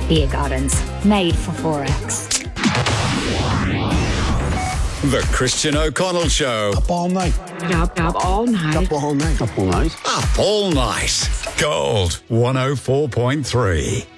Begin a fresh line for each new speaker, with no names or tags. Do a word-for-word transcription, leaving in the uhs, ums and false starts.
Beer Gardens, made for Forex.
The Christian O'Connell Show.
Up all night.
Up, up all night.
Up all night.
Up all night.
Up all night. Gold one oh four point three.